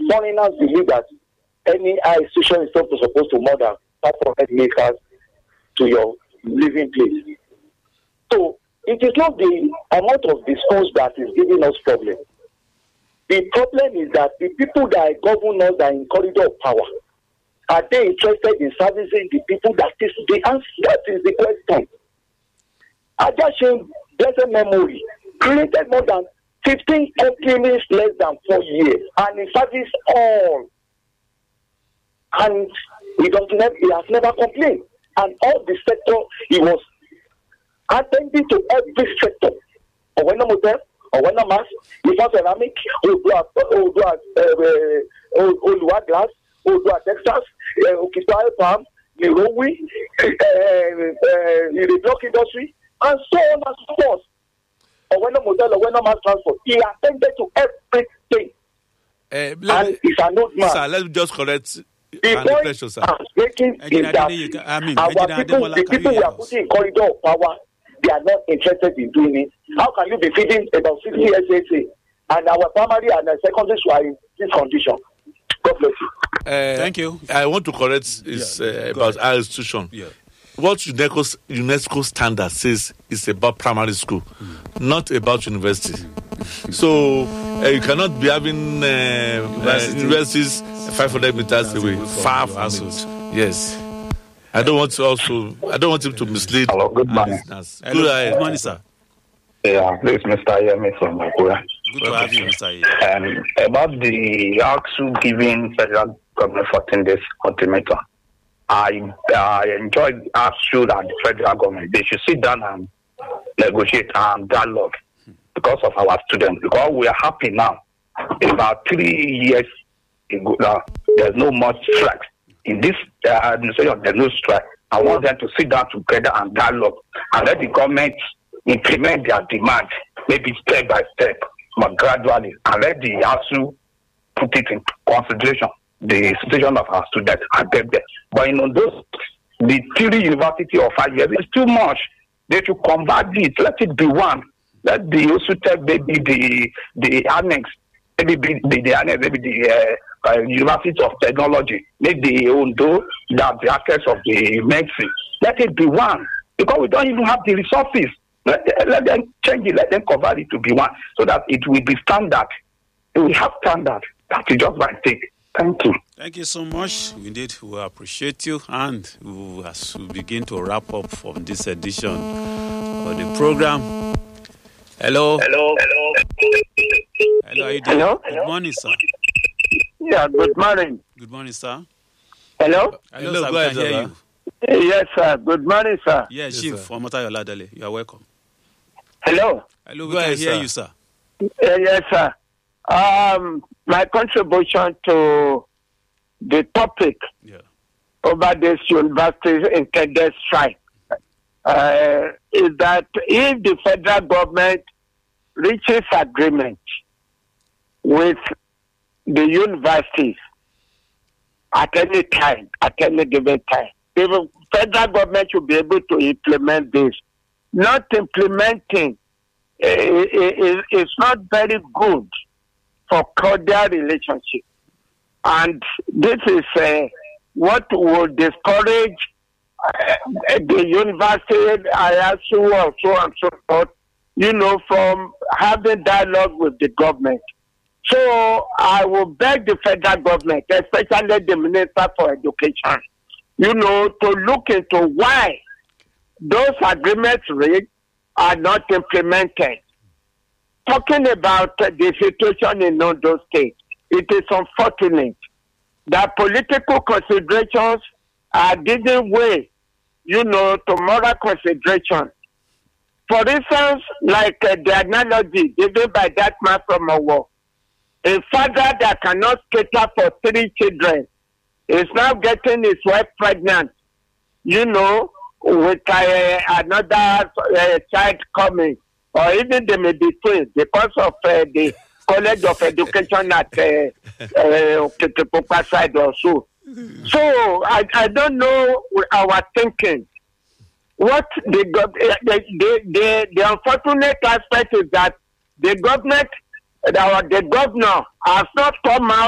foreigners believe that any institution is not supposed to murder apart from makers to your living place. So it is not the amount of discourse that is giving us problem. The problem is that the people that govern us are in corridor of power. Are they interested in servicing the people? That is the answer. That is the question. Ajashin, blessed memory, created more than 15 companies less than 4 years, and he serviced all. And he has never complained. And all the sector, he was attending to every sector. Owena Motel, Owena Mass, Ifa Ceramic, Olua Glass, Olua Texas, Okita Farm, Nirowi, the block industry, and so on and so forth. Owena Motel, Owena Mass Transport. He attended to everything. And he's an old man. Sir, let me just correct. The point I'm making is that the people we are putting in corridor of power, they are not interested in doing it. How can you be feeding about 60 SSA and our primary and secondary school are in this condition? God bless you. Thank you. I want to correct is about our institution. Yeah. What UNESCO standard says is about primary school, not about university. So you cannot be having universities 500 meters away, far from it. Yes. I don't want him to mislead. Hello, good morning. Good morning, sir. Yeah, this is Mr. Yemi from Makura. Good to have you, Mr. Yemi. About the AXU giving federal government 14 days ultimatum, I enjoyed AXU and the federal government. They should sit down and negotiate and dialogue because of our students. Because we are happy now. About 3 years ago now, there's no much strike. In this administration, there's no strike. I want them to sit down together and dialogue and let the government implement their demand, maybe step by step, but gradually, and let the ASU put it in consideration, the situation of our students and get there. But the 3 university or 5 years is too much. They should convert it. Let it be one. Let the USUTEC, maybe the annex, maybe the annex, maybe the University of Technology, maybe the Ondo, the access of the medicine. Let it be one. Because we don't even have the resources. Let them change it, let them convert it to be one, so that it will be standard. We have standard. That is just my take. Thank you. Thank you so much. Indeed, we appreciate you. And as we begin to wrap up from this edition of the program. Hello. Hello, how you doing? Hello. Good morning, sir. Yeah, good morning. Good morning, sir. Hello, sir. We can hear you. Yes, sir. Good morning, sir. Yes, Chief Omotayo Ladale. You are welcome. Hello, we can hear you, sir. Yes, sir. My contribution to the topic over this university's intended strike is that if the federal government reaches agreement with the universities at any time, at any given time, the federal government should be able to implement this. Not implementing is not very good for cordial relationship. And this is what will discourage the university, IASU, or so and so forth, from having dialogue with the government. So I will beg the federal government, especially the Minister for Education, to look into why those agreements are not implemented. Talking about the situation in Ondo State, it is unfortunate that political considerations are giving way, to moral consideration. For instance, like the analogy given by that man from Owo, a father that cannot cater for 3 children is now getting his wife pregnant, with another child coming, or even they may be twins because of the College of Education at Oketepopa side or so. So I don't know our thinking. What the unfortunate aspect is that the governor has not come out